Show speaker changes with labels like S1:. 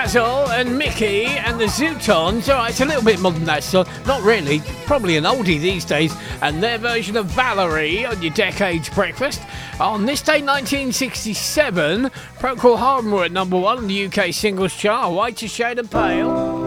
S1: Basil and Mickey and the Zootons. All right, it's a little bit more than that song. Not really. Probably an oldie these days. And their version of Valerie on your Decades Breakfast. On this day, 1967, Procol Harum were at number 1 on the UK singles chart. White as Shade of Pale.